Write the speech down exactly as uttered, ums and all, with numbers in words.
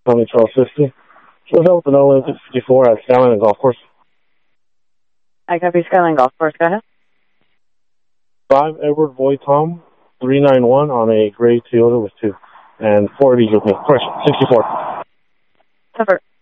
Tommy Charles fifty. So that was an Olympic fifty-four at Skyline Golf Course. I copy Skyline Golf Course. Go ahead. Five Edward Boyd Tom, three nine one on a gray Toyota with two. And four of these with me. Correction, sixty-four. Cover.